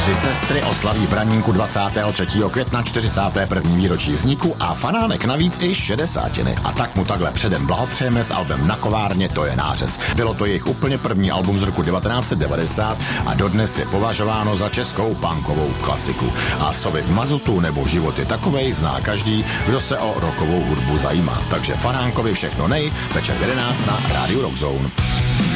Tři sestry oslaví Braníku 23. května 41. výročí vzniku a Fanánek navíc i 60. A tak mu takhle předem blahopřejeme s albem Na kovárně, to je nářez. Bylo to jejich úplně první album z roku 1990 a dodnes je považováno za českou punkovou klasiku. A Sovy v mazutu nebo Život je takovej zná každý, kdo se o rockovou hudbu zajímá. Takže Fanánkovi všechno nej, večer 11 na Rádiu Rock Zone.